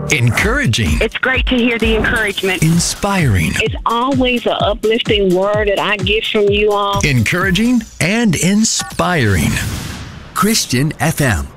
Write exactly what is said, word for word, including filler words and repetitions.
Encouraging. It's great to hear the encouragement. Inspiring. It's always an uplifting word that I get from you all. Encouraging and inspiring. Christian F M.